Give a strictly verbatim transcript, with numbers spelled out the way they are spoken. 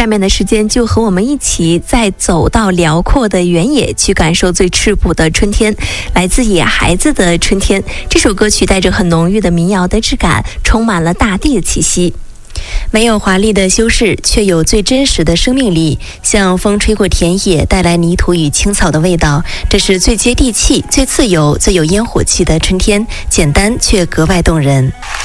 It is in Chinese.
下面的时间就和我们一起再走到辽阔的原野，去感受最质朴的春天，来自野孩子的春天。这首歌曲带着很浓郁的民谣的质感，充满了大地的气息。 没有华丽的修饰，却有最真实的生命力，像风吹过田野，带来泥土与青草的味道。这是最接地气、最自由、最有烟火气的春天，简单却格外动人。